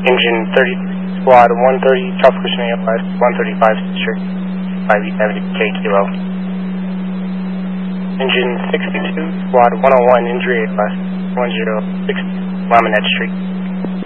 Engine 30, Squad 130, Charles Christian AFS, 135 Street, 570 K Kilo. Engine 62, Squad 101, Injury AFS, 106, Laminette Street.